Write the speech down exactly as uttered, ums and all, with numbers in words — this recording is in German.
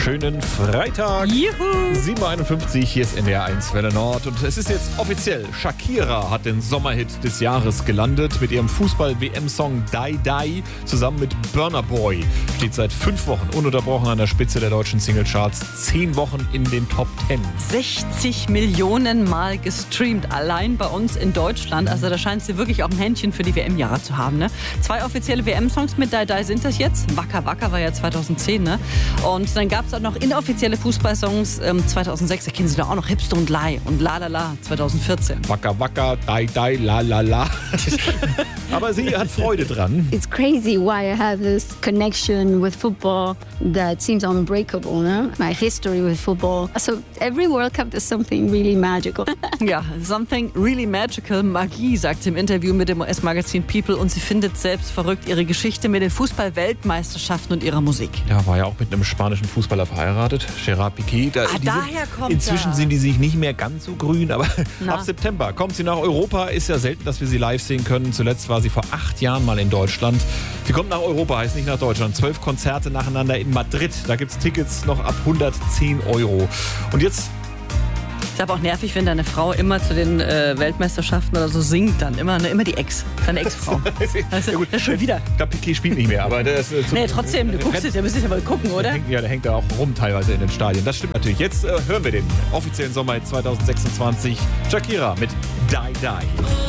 Schönen Freitag. Juhu. sieben Uhr einundfünfzig, hier ist N D R eins Welle Nord. Und es ist jetzt offiziell, Shakira hat den Sommerhit des Jahres gelandet mit ihrem Fußball-W M-Song Die Die zusammen mit Burna Boy. Steht seit fünf Wochen ununterbrochen an der Spitze der deutschen Singlecharts. Zehn Wochen in den Top Ten. sechzig Millionen Mal gestreamt, allein bei uns in Deutschland. Also da scheint sie wirklich auch ein Händchen für die W M-Jahre zu haben. Ne? Zwei offizielle W M-Songs mit Die Die sind das jetzt. Waka Waka war ja zweitausendzehn. Ne? Und dann gab es auch noch inoffizielle Fußballsongs ähm, zweitausendsechs. Da kennen Sie doch auch noch Hips Don't Lie und La La La zweitausendvierzehn. Waka Waka, Die Die, La La La. Aber sie hat Freude dran. It's crazy why I have this connection with football that seems unbreakable, no? My history with football. So every World Cup is something really magical. Ja, something really magical. Magie, sagt sie im Interview mit dem U S-Magazin People. Und sie findet selbst verrückt ihre Geschichte mit den Fußball-Weltmeisterschaften und ihrer Musik. Ja, war ja auch mit einem spanischen Fußballer verheiratet, Gerard Piqué. Da, Ah, die daher sind, kommt Inzwischen er. sind die sich nicht mehr ganz so grün, aber Na. ab September kommt sie nach Europa. Ist ja selten, dass wir sie live sehen können. Zuletzt war sie vor acht Jahren mal in Deutschland. Sie kommt nach Europa, heißt nicht nach Deutschland. Zwölf Konzerte nacheinander in Madrid. Da gibt es Tickets noch ab hundertzehn Euro. Und jetzt... Ist aber auch nervig, wenn deine Frau immer zu den äh, Weltmeisterschaften oder so singt dann. Immer, ne, immer die Ex, deine Ex-Frau. Also, Ja, gut. das schon wieder. Ich glaube, Piqué spielt nicht mehr, aber der ist... Äh, zu- Nee, trotzdem, du guckst es, da müsst ihr mal gucken, oder? Der hängt, ja, der hängt da auch rum teilweise in den Stadien. Das stimmt natürlich. Jetzt äh, hören wir den offiziellen Sommer zweitausendsechsundzwanzig. Shakira mit Die Die.